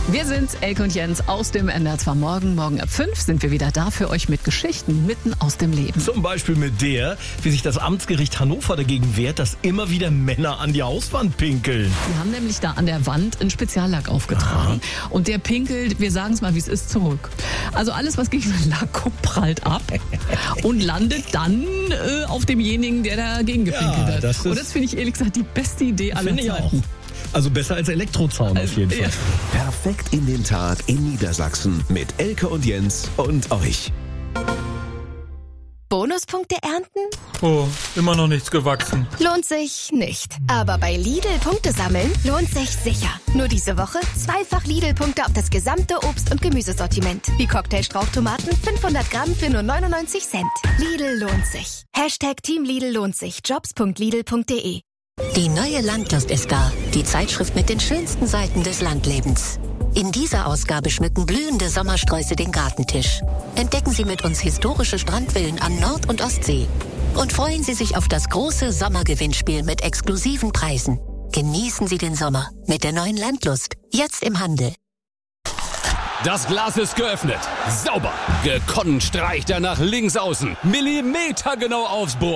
Wir sind Elke und Jens aus dem NDR Morgen. Morgen ab 5 sind wir wieder da für euch mit Geschichten mitten aus dem Leben. Zum Beispiel mit der, wie sich das Amtsgericht Hannover dagegen wehrt, dass immer wieder Männer an die Hauswand pinkeln. Die haben nämlich da an der Wand einen Speziallack aufgetragen. Und der pinkelt, wir sagen es mal, wie es ist, zurück. Also alles, was gegen den Lack kommt, prallt ab und landet dann auf demjenigen, der dagegen gepinkelt hat. Und das finde ich ehrlich gesagt die beste Idee aller Zeiten. Ich auch. Also besser als Elektrozaun auf jeden Fall. Perfekt in den Tag in Niedersachsen mit Elke und Jens und euch. Bonuspunkte ernten? Oh, immer noch nichts gewachsen. Lohnt sich nicht. Aber bei Lidl Punkte sammeln lohnt sich sicher. Nur diese Woche zweifach Lidl-Punkte auf das gesamte Obst- und Gemüsesortiment. Wie Cocktailstrauchtomaten 500 Gramm für nur 99 Cent. Lidl lohnt sich. Team Lidl lohnt sich. Jobs.lidl.de. Die neue Landlust ist da, die Zeitschrift mit den schönsten Seiten des Landlebens. In dieser Ausgabe schmücken blühende Sommersträuße den Gartentisch. Entdecken Sie mit uns historische Strandvillen an Nord- und Ostsee. Und freuen Sie sich auf das große Sommergewinnspiel mit exklusiven Preisen. Genießen Sie den Sommer mit der neuen Landlust. Jetzt im Handel. Das Glas ist geöffnet. Sauber. Gekonnt streicht er nach links außen. Millimetergenau aufs Board.